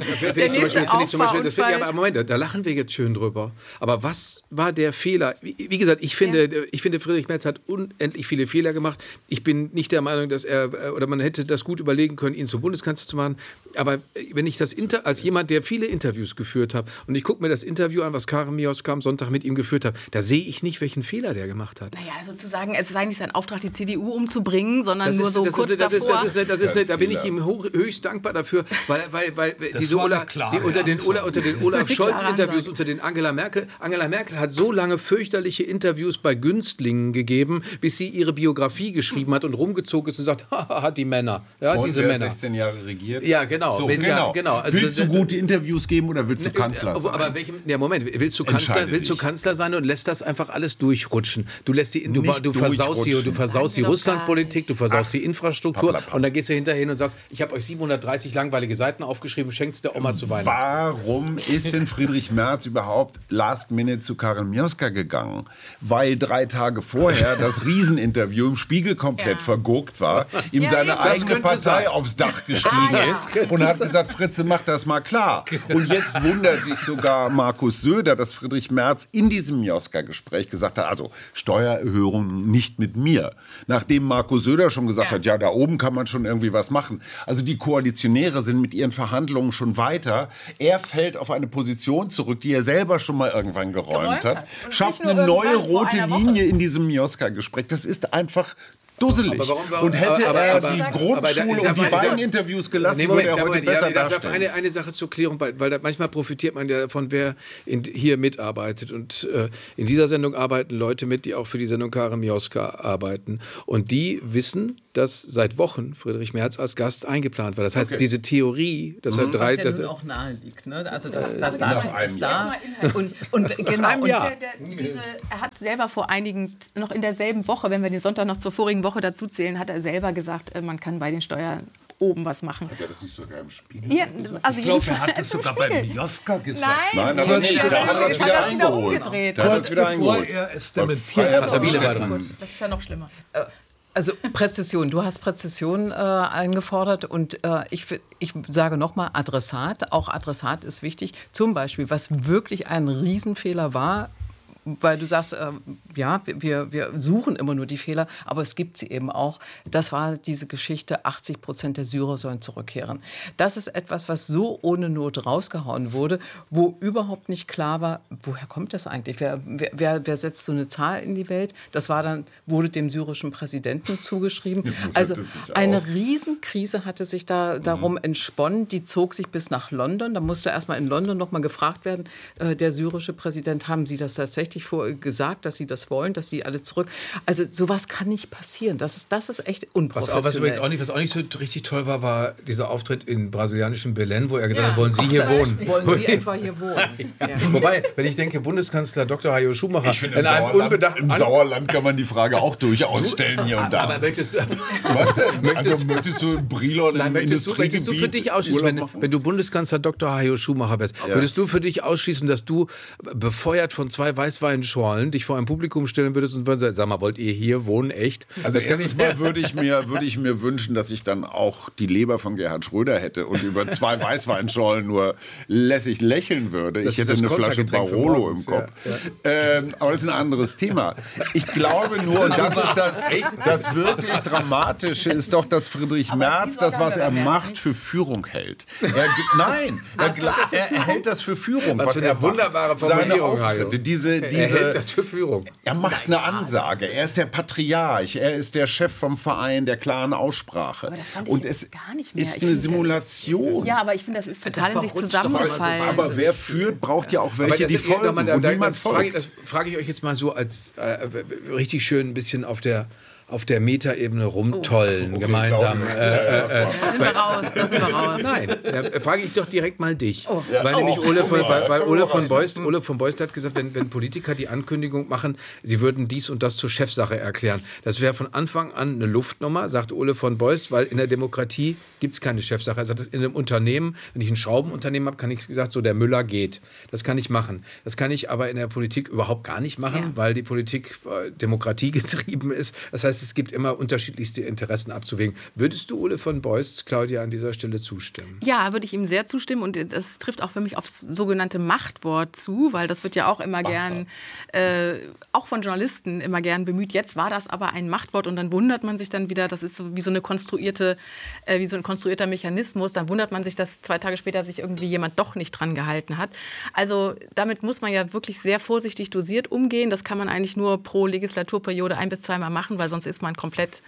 Auffahrunfall. Aber Moment, da lachen wir jetzt schön drüber. Aber was war der Fehler? Wie gesagt, ich finde, Friedrich Merz hat unendlich viele Fehler gemacht. Ich bin nicht der Meinung, dass man hätte das gut überlegen können, ihn zum Bundeskanzler zu machen. Aber wenn ich als jemand, der viele Interviews geführt hat, und ich gucke mir das Interview an, was Karin Mioska am Sonntag mit ihm geführt hat, da sehe ich nicht, welchen Fehler der gemacht hat. Naja, also zu sagen, es ist eigentlich sein Auftrag, die CDU umzubringen, sondern nur so kurz davor. Da bin ich ihm höchst dankbar dafür, weil diese unter den Olaf Scholz-Interviews, unter den Angela Merkel hat so lange fürchterliche Interviews bei Günstlingen gegeben, bis sie ihre Biografie geschrieben hat und rumgezogen ist und sagt, hat die Männer. Ja, und diese Männer. 16 Jahre regiert. Ja, genau. So, genau. Also, willst du gute Interviews geben oder willst du Kanzler sein? Aber willst du Kanzler sein und lässt das einfach alles durchrutschen? Du versaust die Russlandpolitik, du versaust die Infrastruktur und dann gehst du hinterher hin und sagst, ich habe euch 730 langweilige Seiten aufgeschrieben, schenkst der Oma zu Weihnachten. Warum ist denn Friedrich Merz überhaupt last minute zu Karin Mioska gegangen? Weil 3 Tage vorher das Rieseninterview im Spiegel komplett vergurkt war, ihm seine eigene Partei aufs Dach gestiegen ist und hat gesagt, Fritze, mach das mal klar. Und jetzt wundert sich sogar Markus Söder, dass Friedrich Merz in diesem Mioska-Gespräch gesagt hat, also Steuererhöhungen nicht mit mir. Nachdem Markus Söder schon gesagt hat, ja, da oben kann man schon irgendwie was machen. Also die Koalitionäre sind mit ihren Verhandlungen schon weiter. Er fällt auf eine Position zurück, die er selber schon mal irgendwann geräumt hat. Schafft eine neue rote Linie in diesem Mioska-Gespräch. Das ist einfach dusselig. Und hätte er die Grundschule und die beiden Interviews gelassen, würde er heute besser dastehen. Eine Sache zur Klärung, weil manchmal profitiert man ja davon, wer hier mitarbeitet. Und in dieser Sendung arbeiten Leute mit, die auch für die Sendung Karin Mioska arbeiten. Und die wissen, dass seit Wochen Friedrich Merz als Gast eingeplant war. Das heißt, diese Theorie, dass er drei... Was ja nun auch nahe liegt, ne? Also das Datum ist da. Und genau. Er hat selber vor einigen, noch in derselben Woche, wenn wir den Sonntag noch zur vorigen Woche dazu zählen, hat er selber gesagt, man kann bei den Steuern oben was machen. Hat er das nicht sogar im Spiegel gesagt? Also ich glaube, er hat das sogar bei Mioska gesagt. Nein, aber nicht. Da hat er das wieder eingeholt. Kurz bevor er es dementiert hat. Das ist ja noch schlimmer. Also Präzision, du hast Präzision eingefordert und ich sage nochmal Adressat, auch Adressat ist wichtig. Zum Beispiel, was wirklich ein Riesenfehler war, weil du sagst, ja, wir suchen immer nur die Fehler, aber es gibt sie eben auch. Das war diese Geschichte, 80% der Syrer sollen zurückkehren. Das ist etwas, was so ohne Not rausgehauen wurde, wo überhaupt nicht klar war, woher kommt das eigentlich? Wer setzt so eine Zahl in die Welt? Das wurde dem syrischen Präsidenten zugeschrieben. Ja, also eine Riesenkrise hatte sich darum entsponnen, die zog sich bis nach London. Da musste erstmal in London nochmal gefragt werden, der syrische Präsident, haben Sie das tatsächlich gesagt, dass Sie das wollen, dass Sie alle zurück... Also sowas kann nicht passieren. Das ist echt unprofessionell. Was auch nicht so richtig toll war dieser Auftritt in brasilianischen Belém, wo er gesagt hat, wollen Sie hier wohnen? Wollen Sie etwa hier wohnen? Ja. Wobei, wenn ich denke, Bundeskanzler Dr. Hajo Schumacher... Ich finde, im Sauerland kann man die Frage auch durchaus stellen hier und da. Aber möchtest du... Was denn? Möchtest du in Brilon möchtest du für dich ausschließen, wenn du Bundeskanzler Dr. Hajo Schumacher wärst, würdest du für dich ausschließen, dass du befeuert von 2 Weißweinschorlen dich vor ein Publikum stellen würdest und würdest sagen, sag mal, wollt ihr hier wohnen, echt? Also erstens mal würde ich mir wünschen, dass ich dann auch die Leber von Gerhard Schröder hätte und über 2 Weißweinschorlen nur lässig lächeln würde. Ich hätte eine Flasche Barolo im Kopf. Ja. Aber das ist ein anderes Thema. Ich glaube nur, und das ist das wirklich Dramatische, ist doch, dass Friedrich Merz das, was er macht, für Führung hält. Er hält das für Führung. Was für eine wunderbare Formulierung. Seine Auftritte, er hält das für Führung. Er macht eine Ansage. Er ist der Patriarch. Er ist der Chef vom Verein der klaren Aussprache. Und es gar nicht mehr. ist eine Simulation. Ja, aber ich finde, das ist total in sich zusammengefallen. Aber wer führt, braucht ja auch welche, die folgen. Das frage ich euch jetzt mal so als richtig schön ein bisschen auf der Metaebene rumtollen, gemeinsam. Da sind wir raus. Nein, da frage ich doch direkt mal dich. Weil nämlich Ole von Beust hat gesagt, wenn Politiker die Ankündigung machen, sie würden dies und das zur Chefsache erklären. Das wäre von Anfang an eine Luftnummer, sagt Ole von Beust, weil in der Demokratie gibt es keine Chefsache. Er sagt, in einem Unternehmen, wenn ich ein Schraubenunternehmen habe, kann ich gesagt, so der Müller geht. Das kann ich machen. Das kann ich aber in der Politik überhaupt gar nicht machen, weil die Politik demokratiegetrieben ist. Das heißt, es gibt immer unterschiedlichste Interessen abzuwägen. Würdest du Ole von Beust, Claudia, an dieser Stelle zustimmen? Ja, würde ich ihm sehr zustimmen und das trifft auch für mich aufs sogenannte Machtwort zu, weil das wird ja auch immer gern, auch von Journalisten immer gern bemüht. Jetzt war das aber ein Machtwort und dann wundert man sich dann wieder, das ist so wie so ein konstruierter Mechanismus, dann wundert man sich, dass 2 Tage später sich irgendwie jemand doch nicht dran gehalten hat. Also damit muss man ja wirklich sehr vorsichtig dosiert umgehen. Das kann man eigentlich nur pro Legislaturperiode 1- bis 2 Mal machen, weil sonst ist man komplett,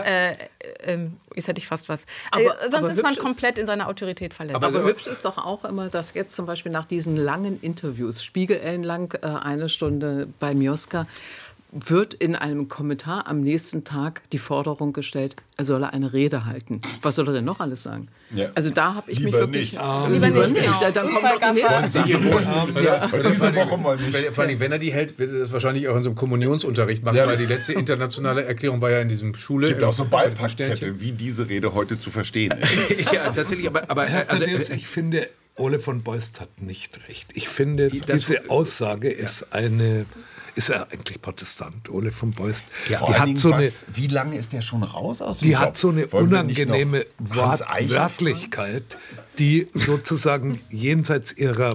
jetzt hätte ich fast was, sonst ist man komplett in seiner Autorität verletzt. Aber hübsch ist doch auch immer, dass jetzt zum Beispiel nach diesen langen Interviews, spiegelenlang 1 Stunde bei Mioska, wird in einem Kommentar am nächsten Tag die Forderung gestellt, er solle eine Rede halten. Was soll er denn noch alles sagen? Ja. Also da habe ich mich wirklich... Lieber nicht. Dann kommt noch die nächste. Diese Woche mal nicht. Vor allem, wenn er die hält, wird er das wahrscheinlich auch in so einem Kommunionsunterricht machen, weil die letzte internationale Erklärung war ja in diesem Schule. Es gibt auch so Beipackzettel, wie diese Rede heute zu verstehen ist. Ja, tatsächlich. Aber ich finde, Ole von Beust hat nicht recht. Ich finde, diese Aussage ist er eigentlich Protestant, Ole von Beust? Ja, die hat so wie lange ist der schon raus aus dem Die Job? hat so eine unangenehme Wortwörtlichkeit, die sozusagen jenseits ihrer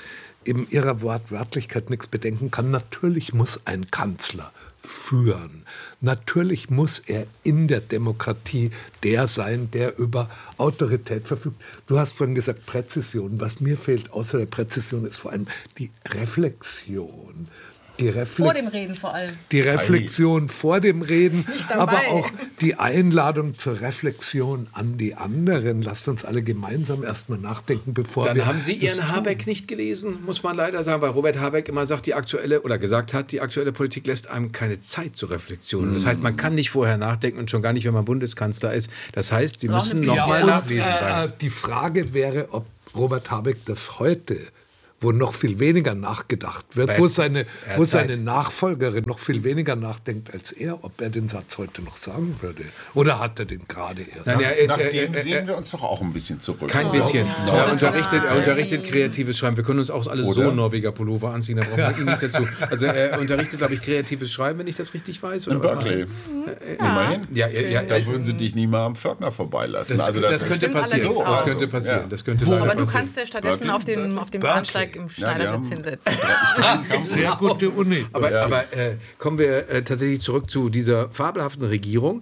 Wortwörtlichkeit nichts bedenken kann. Natürlich muss ein Kanzler führen. Natürlich muss er in der Demokratie der sein, der über Autorität verfügt. Du hast vorhin gesagt Präzision. Was mir fehlt außer der Präzision ist vor allem die Reflexion. Vor dem Reden vor allem. Die Reflexion vor dem Reden, aber auch die Einladung zur Reflexion an die anderen. Lasst uns alle gemeinsam erstmal nachdenken, bevor wir... Dann haben Sie Ihren Habeck nicht gelesen, muss man leider sagen, weil Robert Habeck immer sagt, die aktuelle Politik lässt einem keine Zeit zur Reflexion. Das heißt, man kann nicht vorher nachdenken und schon gar nicht, wenn man Bundeskanzler ist. Das heißt, Sie müssen nochmal nachlesen. Die Frage wäre, ob Robert Habeck das heute, wo noch viel weniger nachgedacht wird, wo seine Nachfolgerin noch viel weniger nachdenkt als er, ob er den Satz heute noch sagen würde. Oder hat er den gerade erst? Nachdem sehen wir uns doch auch ein bisschen zurück. Kein bisschen. Er unterrichtet kreatives Schreiben. Wir können uns auch alle so Norweger Pullover anziehen, da brauchen wir ihn nicht dazu. Also er unterrichtet, glaube ich, kreatives Schreiben, wenn ich das richtig weiß. Oder in Berkeley. Immerhin. Da würden sie dich nie mal am Pförtner vorbeilassen. Das könnte passieren. Aber du kannst ja stattdessen auf dem Bahnsteig im Schneidersitz hinsetzen. Sehr gute Uni. Aber kommen wir tatsächlich zurück zu dieser fabelhaften Regierung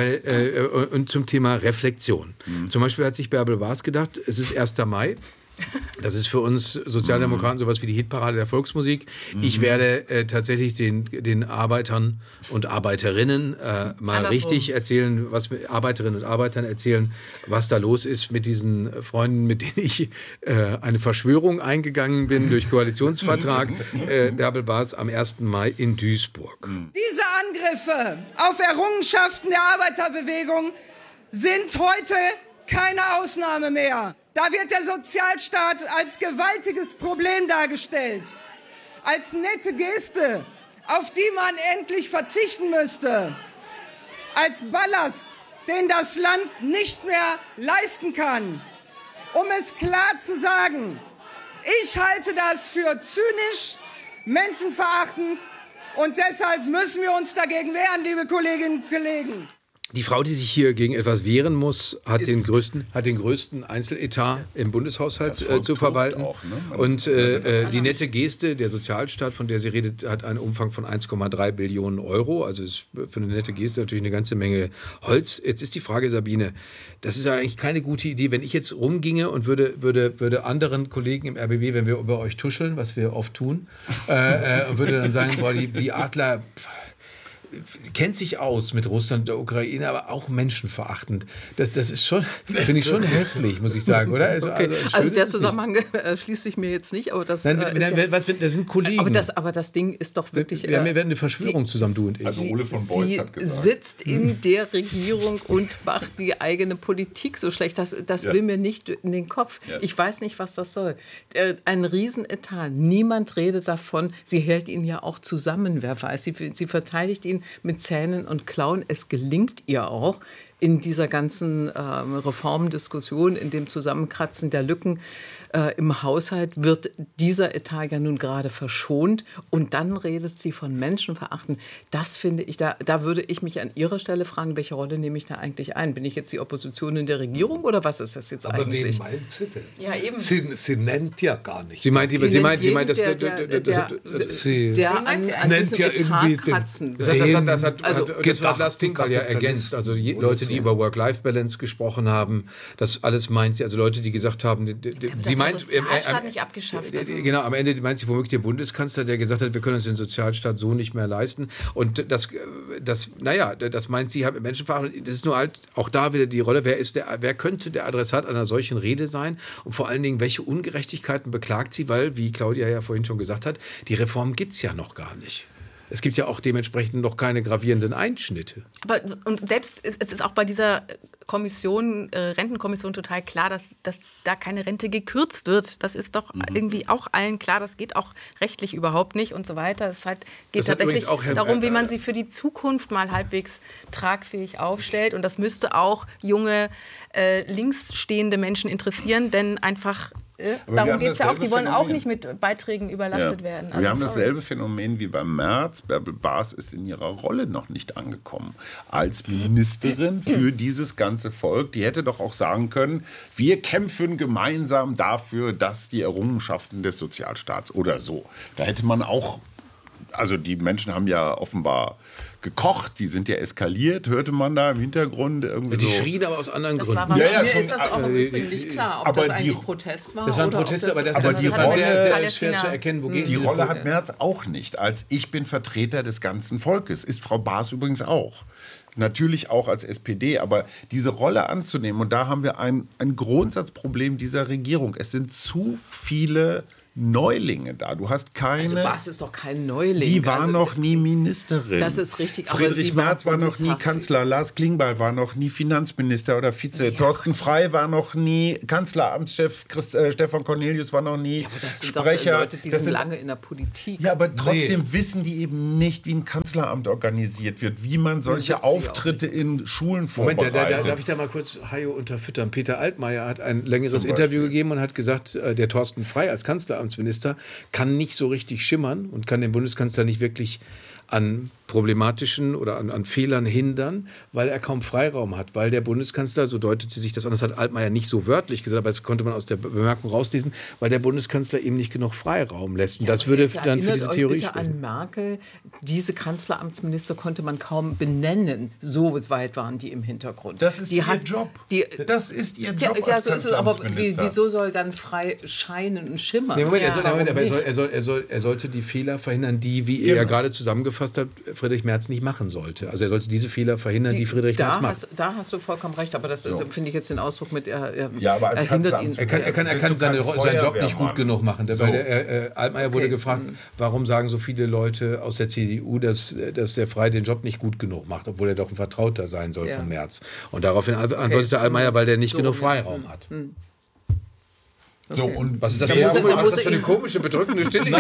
und zum Thema Reflexion. Zum Beispiel hat sich Bärbel Baas gedacht, es ist 1. Mai. Das ist für uns Sozialdemokraten sowas wie die Hitparade der Volksmusik. Ich werde tatsächlich den Arbeitern und Arbeiterinnen mal richtig erzählen, Arbeiterinnen und Arbeitern erzählen, was da los ist mit diesen Freunden, mit denen ich eine Verschwörung eingegangen bin durch Koalitionsvertrag. Bärbel Baas am 1. Mai in Duisburg. Diese Angriffe auf Errungenschaften der Arbeiterbewegung sind heute keine Ausnahme mehr. Da wird der Sozialstaat als gewaltiges Problem dargestellt. Als nette Geste, auf die man endlich verzichten müsste. Als Ballast, den das Land nicht mehr leisten kann. Um es klar zu sagen, ich halte das für zynisch, menschenverachtend. Und deshalb müssen wir uns dagegen wehren, liebe Kolleginnen und Kollegen. Die Frau, die sich hier gegen etwas wehren muss, hat den größten Einzeletat im Bundeshaushalt zu verwalten. Auch, ne? Und die nette Geste, der Sozialstaat, von der sie redet, hat einen Umfang von 1,3 Billionen Euro. Also ist für eine nette Geste natürlich eine ganze Menge Holz. Jetzt ist die Frage, Sabine, das ist ja eigentlich keine gute Idee, wenn ich jetzt rumginge und würde anderen Kollegen im RBB, wenn wir über euch tuscheln, was wir oft tun, und würde dann sagen, boah, die Adler kennt sich aus mit Russland und der Ukraine, aber auch menschenverachtend. Das ist schon, finde ich schon hässlich, muss ich sagen, oder? Also der Zusammenhang schließt sich mir jetzt nicht, aber das das sind Kollegen. Aber das Ding ist doch wirklich... Wir werden eine Verschwörung zusammen, du und ich. Also Ole von Beuys hat gesagt. Sie sitzt in der Regierung und macht die eigene Politik so schlecht. Das will mir nicht in den Kopf. Ja. Ich weiß nicht, was das soll. Ein Riesenetat. Niemand redet davon. Sie hält ihn ja auch zusammen, wer weiß. Sie verteidigt ihn mit Zähnen und Klauen. Es gelingt ihr auch in dieser ganzen Reformdiskussion, in dem Zusammenkratzen der Lücken im Haushalt, wird dieser Etat ja nun gerade verschont. Und dann redet sie von Menschenverachten. Das finde ich, da würde ich mich an ihrer Stelle fragen, welche Rolle nehme ich da eigentlich ein? Bin ich jetzt die Opposition in der Regierung oder was ist das jetzt eigentlich? Aber wen meint sie denn? Ja, eben. Sie nennt ja gar nicht. Sie meint, der an diesem Etat kratzen will. Das hat Lars Klingbeil ja ergänzt. Also Leute, die über Work-Life-Balance gesprochen haben, das alles meint sie. Also Leute, die gesagt haben, sie meint, Sozialstaat nicht abgeschafft. Also. Genau, am Ende meint sie womöglich der Bundeskanzler, der gesagt hat, wir können uns den Sozialstaat so nicht mehr leisten. Und das meint sie halt mit Menschenverachtend. Das ist nur halt auch da wieder die Rolle, wer könnte der Adressat einer solchen Rede sein? Und vor allen Dingen, welche Ungerechtigkeiten beklagt sie? Weil, wie Claudia ja vorhin schon gesagt hat, die Reform gibt es ja noch gar nicht. Es gibt ja auch dementsprechend noch keine gravierenden Einschnitte. Aber und selbst es ist auch bei dieser Kommission, Rentenkommission total klar, dass da keine Rente gekürzt wird. Das ist doch irgendwie auch allen klar. Das geht auch rechtlich überhaupt nicht und so weiter. Es geht tatsächlich darum, wie man sie für die Zukunft mal halbwegs tragfähig aufstellt. Und das müsste auch junge, links stehende Menschen interessieren, denn einfach... darum geht es ja auch, die wollen auch nicht mit Beiträgen überlastet werden. Also wir haben dasselbe Phänomen wie beim März. Bärbel Baas ist in ihrer Rolle noch nicht angekommen als Ministerin für dieses ganze Volk. Die hätte doch auch sagen können, wir kämpfen gemeinsam dafür, dass die Errungenschaften des Sozialstaats oder so. Da hätte man auch, also die Menschen haben ja offenbar gekocht, die sind ja eskaliert, hörte man da im Hintergrund irgendwie die schrien aber aus anderen Gründen. Mir ist das auch nicht klar, ob das eigentlich Protest war. Das war ein Protest, aber das die war sehr schwer zu erkennen, wogegen die Rolle hat Merz auch nicht, als ich bin Vertreter des ganzen Volkes. Ist Frau Baas übrigens auch. Natürlich auch als SPD, aber diese Rolle anzunehmen, und da haben wir ein Grundsatzproblem dieser Regierung. Es sind zu viele Neulinge da. Du hast keine... Also Baas ist doch kein Neuling. Die war noch nie Ministerin. Das ist richtig. Friedrich Merz war noch nie Kanzler. Lars Klingbeil war noch nie Finanzminister oder Vize. Ja, Thorsten Frey war noch nie Kanzleramtschef. Stefan Cornelius war noch nie aber das sind Sprecher. Doch Leute, die sind lange in der Politik. Ja, aber trotzdem wissen die eben nicht, wie ein Kanzleramt organisiert wird, wie man solche Auftritte in Schulen vorbereitet. Moment, darf ich da mal kurz Hajo unterfüttern? Peter Altmaier hat ein längeres Interview gegeben und hat gesagt, der Thorsten Frey als Kanzleramtminister kann nicht so richtig schimmern und kann den Bundeskanzler nicht wirklich an problematischen oder an Fehlern hindern, weil er kaum Freiraum hat, weil der Bundeskanzler, so deutete sich das an, das hat Altmaier nicht so wörtlich gesagt, aber das konnte man aus der Bemerkung rauslesen, weil der Bundeskanzler ihm nicht genug Freiraum lässt. Und das würde dann für diese Theorie bitte an Merkel, diese Kanzleramtsminister konnte man kaum benennen, so weit waren die im Hintergrund. Das ist ihr Job. Das ist ihr Job als so ist es, aber wieso soll dann frei scheinen und schimmern? Nee, Moment, er sollte die Fehler verhindern, die, wie er gerade zusammengefasst hat, Friedrich Merz nicht machen sollte. Also er sollte diese Fehler verhindern, die Friedrich Merz macht. Da hast du vollkommen recht, aber das finde ich jetzt den Ausdruck mit, aber als hindert ihn. Er kann seinen Job nicht gut genug machen. Weil Altmaier wurde gefragt, warum sagen so viele Leute aus der CDU, dass der Frey den Job nicht gut genug macht, obwohl er doch ein Vertrauter sein soll von Merz. Und daraufhin antwortete Altmaier, weil der nicht genug Freiraum hat. So, und was ist das für eine komische, bedrückende Stille?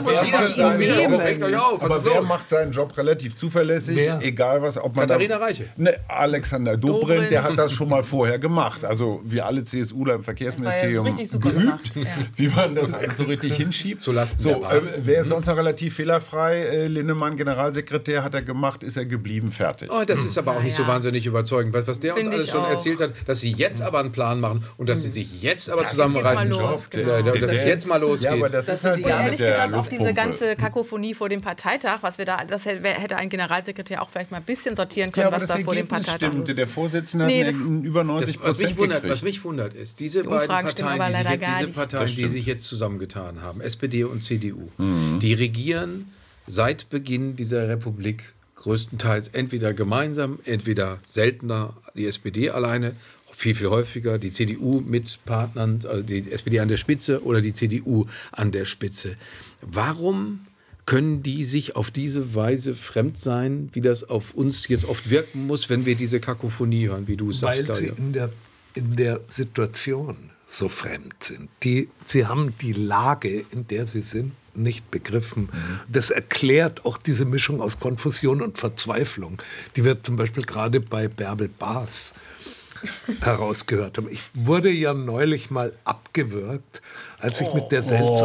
Aber wer macht seinen Job relativ zuverlässig, egal was, ob man Katharina Reiche. Ne, Alexander Dobrindt, der hat das schon mal vorher gemacht. Also wir alle CSUler im Verkehrsministerium geübt, wie man das so richtig hinschiebt. Wer ist sonst noch relativ fehlerfrei? Linnemann, Generalsekretär, hat er gemacht, ist er geblieben, fertig. Oh, das ist aber auch nicht so wahnsinnig überzeugend. Was der uns alles schon erzählt hat, dass sie jetzt aber einen Plan machen und dass sie sich jetzt aber zusammenreißen. Dass es jetzt mal losgeht. Ja, aber das ist halt ehrlich gesagt auch diese ganze Kakophonie vor dem Parteitag, was wir da, das hätte ein Generalsekretär auch vielleicht mal ein bisschen sortieren können, was da vor dem Parteitag ist. Der Vorsitzende hat über 90% was mich wundert, ist, diese beiden Parteien, die sich jetzt zusammengetan haben, SPD und CDU, die regieren seit Beginn dieser Republik größtenteils entweder gemeinsam, entweder seltener die SPD alleine, viel häufiger die CDU mit Partnern, also die SPD an der Spitze oder die CDU an der Spitze. Warum können die sich auf diese Weise fremd sein, wie das auf uns jetzt oft wirken muss, wenn wir diese Kakophonie hören, wie du es sagst? Weil sie in der Situation so fremd sind. Sie haben die Lage, in der sie sind, nicht begriffen. Das erklärt auch diese Mischung aus Konfusion und Verzweiflung, die wir zum Beispiel gerade bei Bärbel Baas herausgehört haben. Ich wurde ja neulich mal abgewürgt, als ich mit der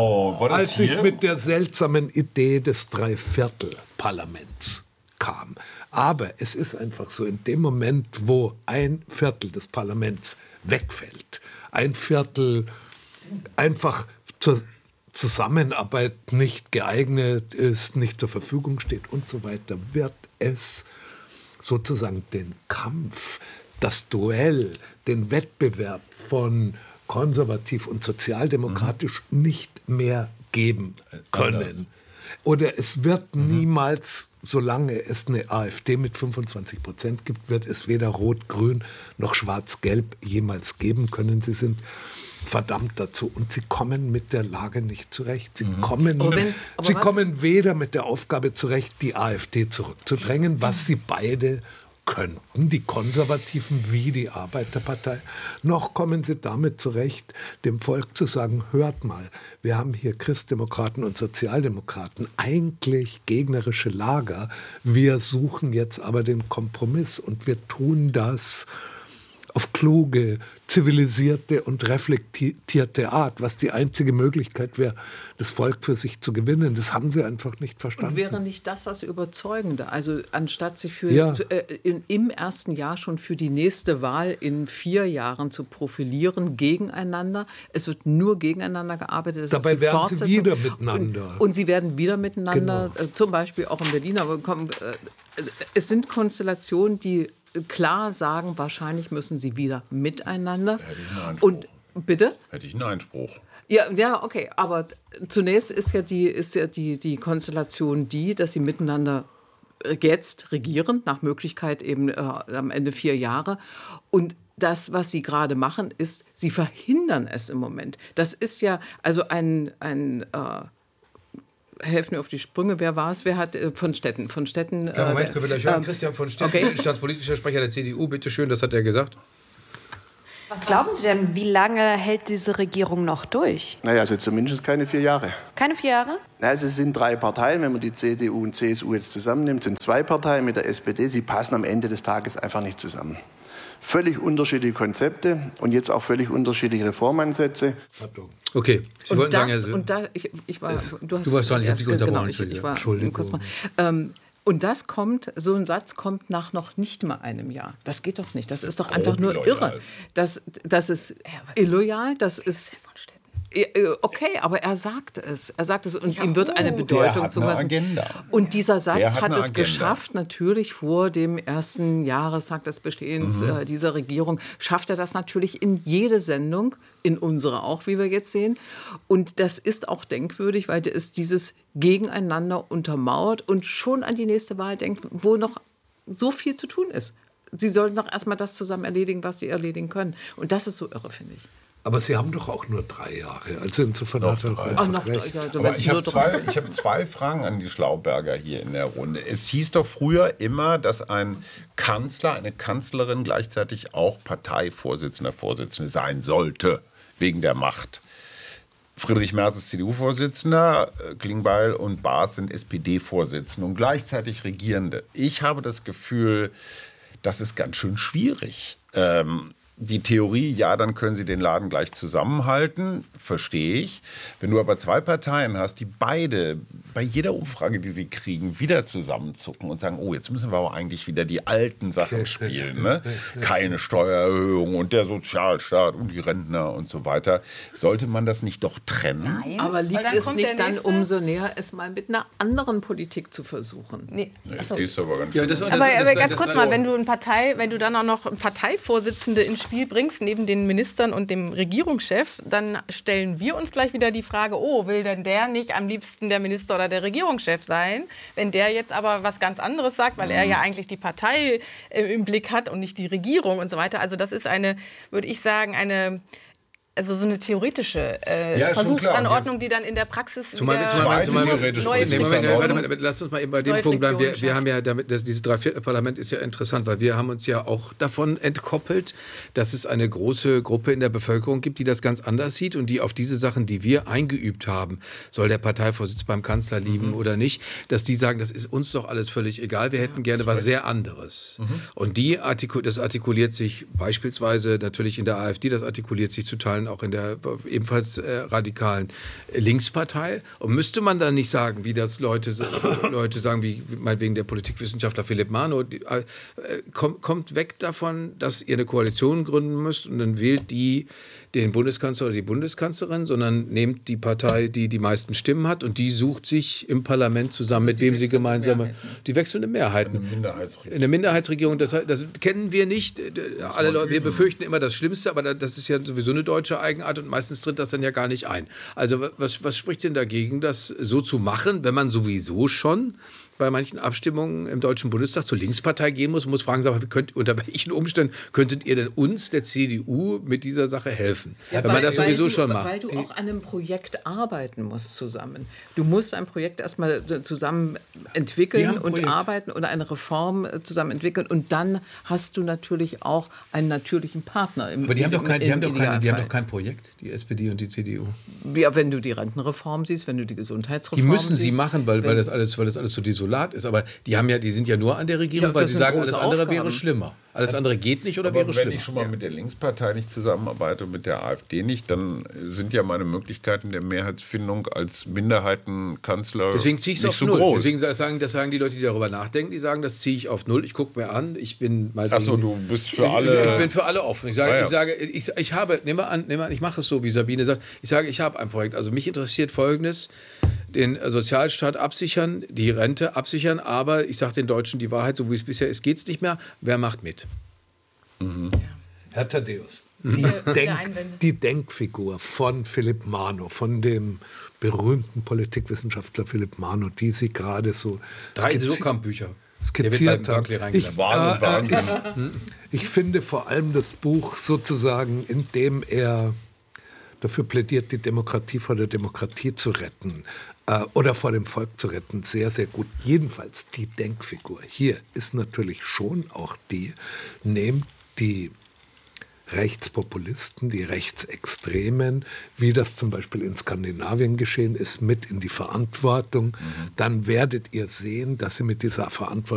seltsamen Idee des Dreiviertelparlaments kam. Aber es ist einfach so, in dem Moment, wo ein Viertel des Parlaments wegfällt, ein Viertel einfach zur Zusammenarbeit nicht geeignet ist, nicht zur Verfügung steht und so weiter, wird es sozusagen den Kampf, das Duell, den Wettbewerb von konservativ und sozialdemokratisch nicht mehr geben können. Oder es wird niemals, solange es eine AfD mit 25% gibt, wird es weder Rot-Grün noch Schwarz-Gelb jemals geben können. Sie sind verdammt dazu und sie kommen mit der Lage nicht zurecht. Sie kommen weder mit der Aufgabe zurecht, die AfD zurückzudrängen, was sie beide könnten, die Konservativen wie die Arbeiterpartei, noch kommen sie damit zurecht, dem Volk zu sagen, hört mal, wir haben hier Christdemokraten und Sozialdemokraten, eigentlich gegnerische Lager, wir suchen jetzt aber den Kompromiss und wir tun das auf kluge, zivilisierte und reflektierte Art, was die einzige Möglichkeit wäre, das Volk für sich zu gewinnen. Das haben sie einfach nicht verstanden. Und wäre nicht das Überzeugende? Also anstatt sich im ersten Jahr schon für die nächste Wahl in 4 Jahren zu profilieren gegeneinander, es wird nur gegeneinander gearbeitet. Dabei werden sie wieder miteinander. Und sie werden wieder miteinander, zum Beispiel auch in Berlin. Aber es sind Konstellationen, die klar sagen, wahrscheinlich müssen sie wieder miteinander. Hätte ich einen Einspruch. Und bitte? Hätte ich einen Einspruch. Ja, okay. Aber zunächst ist ja die Konstellation dass sie miteinander jetzt regieren, nach Möglichkeit eben am Ende 4 Jahre. Und das, was sie gerade machen, ist, sie verhindern es im Moment. Das ist ja also helfen mir auf die Sprünge. Wer war es? Wer hat von Stetten? Moment, können wir gleich hören. Christian von Stetten, staatspolitischer Sprecher der CDU. Bitte schön, das hat er gesagt. Was glauben Sie denn, wie lange hält diese Regierung noch durch? Naja, also zumindest keine 4 Jahre. Keine 4 Jahre? Also es sind 3 Parteien, wenn man die CDU und CSU jetzt zusammennimmt, sind 2 Parteien mit der SPD. Sie passen am Ende des Tages einfach nicht zusammen. Völlig unterschiedliche Konzepte und jetzt auch völlig unterschiedliche Reformansätze. Okay, Sie wollten sagen, du warst dran, ich habe dich unterbrochen. Entschuldigung. Und so ein Satz kommt nach noch nicht mal einem Jahr. Das geht doch nicht. Das ist doch einfach nur irre. Das ist illoyal, das ist... Okay, aber er sagt es und ihm wird eine Bedeutung zugewiesen. Und dieser Satz hat es geschafft, natürlich vor dem ersten Jahrestag des Bestehens dieser Regierung, schafft er das natürlich in jede Sendung, in unsere auch, wie wir jetzt sehen. Und das ist auch denkwürdig, weil es dieses Gegeneinander untermauert und schon an die nächste Wahl denkt, wo noch so viel zu tun ist. Sie sollten doch erstmal das zusammen erledigen, was sie erledigen können. Und das ist so irre, finde ich. Aber Sie haben doch auch nur 3 Jahre. Also insofern hat er einfach recht. Ich habe 2 Fragen an die Schlauberger hier in der Runde. Es hieß doch früher immer, dass ein Kanzler, eine Kanzlerin gleichzeitig auch Parteivorsitzende sein sollte, wegen der Macht. Friedrich Merz ist CDU-Vorsitzender, Klingbeil und Baas sind SPD-Vorsitzende und gleichzeitig Regierende. Ich habe das Gefühl, das ist ganz schön schwierig. Die Theorie, ja, dann können sie den Laden gleich zusammenhalten, verstehe ich. Wenn du aber zwei Parteien hast, die beide bei jeder Umfrage, die sie kriegen, wieder zusammenzucken und sagen, oh, jetzt müssen wir aber eigentlich wieder die alten Sachen spielen, ne? Keine Steuererhöhung und der Sozialstaat und die Rentner und so weiter. Sollte man das nicht doch trennen? Nein. Aber liegt es nicht dann umso näher, es mal mit einer anderen Politik zu versuchen? Nee, das ist aber ganz aber ganz kurz mal, wenn du dann auch noch Parteivorsitzende ins Spiel bringst, neben den Ministern und dem Regierungschef, dann stellen wir uns gleich wieder die Frage, oh, will denn der nicht am liebsten der Minister oder der Regierungschef sein? Wenn der jetzt aber was ganz anderes sagt, weil er ja eigentlich die Partei im Blick hat und nicht die Regierung und so weiter. Also das ist würde ich sagen, so eine theoretische Versuchsanordnung, die dann in der Praxis Lass uns mal eben bei dem Punkt bleiben. Wir haben ja dieses Dreiviertelparlament ist ja interessant, weil wir haben uns ja auch davon entkoppelt, dass es eine große Gruppe in der Bevölkerung gibt, die das ganz anders sieht und die auf diese Sachen, die wir eingeübt haben, soll der Parteivorsitz beim Kanzler liegen oder nicht, dass die sagen, das ist uns doch alles völlig egal, wir hätten gerne was sehr anderes. Und das artikuliert sich beispielsweise natürlich in der AfD, das artikuliert sich zu Teilen auch in der ebenfalls radikalen Linkspartei. Und müsste man dann nicht sagen, wie das Leute sagen, wie meinetwegen der Politikwissenschaftler Philipp Mano, kommt weg davon, dass ihr eine Koalition gründen müsst und dann wählt die den Bundeskanzler oder die Bundeskanzlerin, sondern nehmt die Partei, die die meisten Stimmen hat und die sucht sich im Parlament zusammen, mit wem sie gemeinsam die wechselnde Mehrheiten. Eine Minderheitsregierung, das kennen wir nicht. Alle Leute, wir befürchten immer das Schlimmste, aber das ist ja sowieso eine deutsche Eigenart und meistens tritt das dann ja gar nicht ein. Also was spricht denn dagegen, das so zu machen, wenn man sowieso schon bei manchen Abstimmungen im Deutschen Bundestag zur Linkspartei gehen muss fragen, unter welchen Umständen könntet ihr denn uns, der CDU, mit dieser Sache helfen? Ja, wenn man das sowieso schon macht. Weil du auch an einem Projekt arbeiten musst zusammen. Du musst ein Projekt erstmal zusammen entwickeln und arbeiten oder eine Reform zusammen entwickeln und dann hast du natürlich auch einen natürlichen Partner. Aber die haben doch kein Projekt, die SPD und die CDU. Ja, wenn du die Rentenreform siehst, wenn du die Gesundheitsreform siehst. Die müssen sie machen, weil das alles so desolat ist, aber die sind ja nur an der Regierung, weil sie sagen, alles andere wäre schlimmer. Alles andere geht nicht oder wäre schlimmer. Wenn ich schon mal mit der Linkspartei nicht zusammenarbeite und mit der AfD nicht, dann sind ja meine Möglichkeiten der Mehrheitsfindung als Minderheitenkanzler Deswegen ziehe ich es auf so 0. groß. Deswegen sagen die Leute, die darüber nachdenken, die sagen, das ziehe ich auf 0. Ich gucke mir an, ich bin mal. Achso, du bist für alle. Ich bin für alle offen. Ich mache es so, wie Sabine sagt. Ich sage, ich habe ein Projekt. Also mich interessiert Folgendes: den Sozialstaat absichern, die Rente absichern, aber ich sage den Deutschen die Wahrheit, so wie es bisher ist, geht es nicht mehr. Wer macht mit? Herr Thaddäus, die Denkfigur von Philipp Mano, von dem berühmten Politikwissenschaftler Philipp Mano, die Sie gerade so 3 Surkamp-Bücher skizziert haben. Ich finde vor allem das Buch sozusagen, in dem er dafür plädiert, die Demokratie vor der Demokratie zu retten oder vor dem Volk zu retten, sehr, sehr gut. Jedenfalls die Denkfigur hier ist natürlich schon auch nehmt die Rechtspopulisten, die Rechtsextremen, wie das zum Beispiel in Skandinavien geschehen ist, mit in die Verantwortung. Dann werdet ihr sehen, dass sie mit dieser Verantwortung